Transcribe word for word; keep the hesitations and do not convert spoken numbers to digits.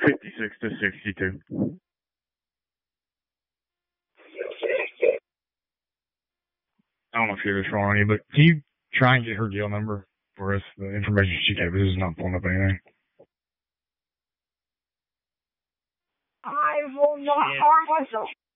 fifty-six to sixty-two. I don't know if she was wrong on you, but can you try and get her deal number for us? The information she gave us is not pulling up anything. I will not harm myself.